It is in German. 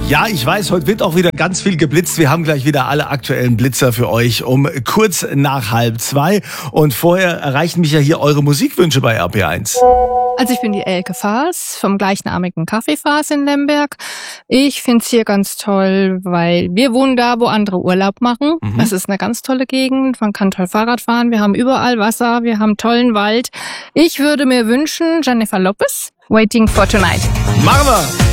Ja, ich weiß, heute wird auch wieder ganz viel geblitzt. Wir haben gleich wieder alle aktuellen Blitzer für euch um kurz nach 1:30. Und vorher erreichen mich ja hier eure Musikwünsche bei RP1. Also ich bin die Elke Faas vom gleichnamigen Café Faas in Lemberg. Ich find's hier ganz toll, weil wir wohnen da, wo andere Urlaub machen. Das ist eine ganz tolle Gegend. Man kann toll Fahrrad fahren. Wir haben überall Wasser. Wir haben tollen Wald. Ich würde mir wünschen, Jennifer Lopez, Waiting for Tonight. Machen wir!